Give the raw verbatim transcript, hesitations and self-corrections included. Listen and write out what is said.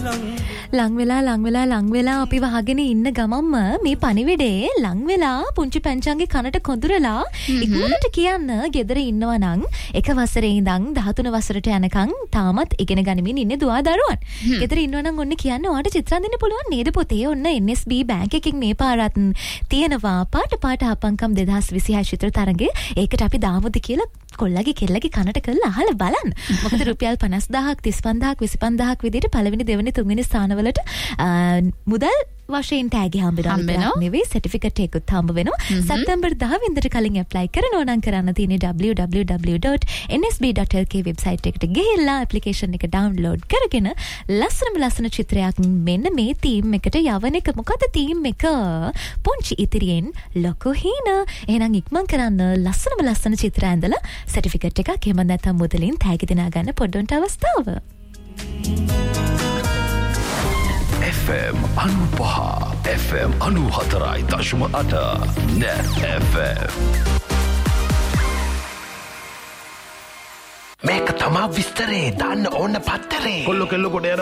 ලං වෙලා ලං වෙලා ලං වෙලා අපි වහගෙන ඉන්න ගමම්ම මේ පණිවිඩේ ලං වෙලා පුංචි පැංචන්ගේ කනට කොඳුරලා ඉක්මනට කියන්න ගෙදර ඉන්නවා නම් එක වසරේ ඉඳන් දහතුන වසරට යනකම් තාමත් ඉගෙන ගනිමින් ඉන්නේ දුවා දරුවන්. ගෙදර ඉන්නවා නම් ඔන්න කියන්න ඔයාලට චිත්‍රා දෙන්න පුළුවන් නේද පොතේ? ඔන්න එන් එස් බී බැංක් එකකින් මේ පාරත් තියෙනවා පාට පාට හපංකම් දෙදහස් විසිහය චිත්‍ර තරඟේ. ඒකට අපි දාමුද කියලා කොල්ලගේ කෙල්ලගේ කනට කරලා අහලා බලන්න. මොකද රුපියල් පනස් දාහක් තිස් පන්දාහක් විසි පන්දාහක් විදිහට පළවෙනි දෙවෙනි තුන්වෙනි ස්ථානවලට මුදල් වශයෙන් ටැග් හම්බ වෙනවා නෙවෙයි සර්ටිෆිකේට් එකකුත් හම්බ වෙනවා. සැප්තැම්බර් දහ වෙනිදාට කලින් ඇප්ලයි කරනවා නම් කරන්න තියෙන්නේ double-u double-u double-u dot n s b dot l k website එකට ගිහිල්ලා ඇප්ලිකේෂන් එක ඩවුන්ලෝඩ් කරගෙන ලස්සනම ලස්සන චිත්‍රයක් මෙන්න මේ තීම් එකට යවන එක. මොකද තීම් එක පුංචි ඉතිරියෙන් ලොකු හීන. එහෙනම් ඉක්මන් කරන්න ලස්සනම ලස්සන චිත්‍ර ඇඳලා සර්ටිෆිකේට් එකක් එහෙම නැත්නම් මුදලින් ටැග් දිනා ගන්න පොඩ්ඩොන්ට අවස්ථාව. F M අනුපහ F M අනුහතරයි දශම අට Net F M මේක තමා විස්තරේ දාන්න ඕන පත්තරේ කොල්ල කෙල්ල කොට යන